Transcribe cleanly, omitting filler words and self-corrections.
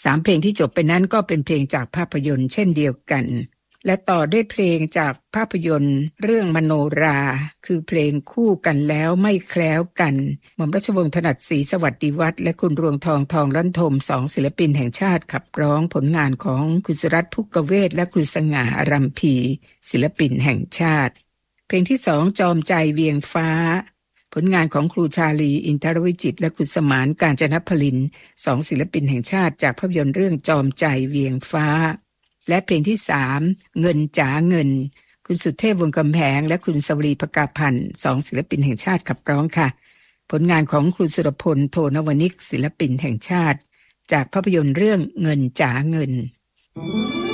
3เพลงที่จบไปนั้นก็เป็นเพลงจากภาพยนตร์เช่นเดียวกันและต่อด้วยเพลงจากภาพยนตร์เรื่องมโนราคือเพลงคู่กันแล้วไม่แคล้วกันหม่อมราชวงศ์ถนัดศรีสวัสดิวัฒน์และคุณรวงทองทองลั่นทม2ศิลปินแห่งชาติขับร้องผลงานของคุณสุรัตน์ภุกเวศและคุณสง่าอารัมพีศิลปินแห่งชาติเพลงที่2จอมใจเวียงฟ้าผลงานของครูชาลีอินทรวิจิตรและคุณสมานกาญจนพลิน2ศิลปินแห่งชาติจากภาพยนตร์เรื่องจอมใจเวียงฟ้าและเพลงที่3เงินจ๋าเงินคุณสุเทพวงศ์กำแพงและคุณสวรีภกาพันธ์2ศิลปินแห่งชาติขับร้องค่ะผลงานของครูสุรพลโทนวนิกศิลปินแห่งชาติจากภาพยนตร์เรื่องเงินจ๋าเงิน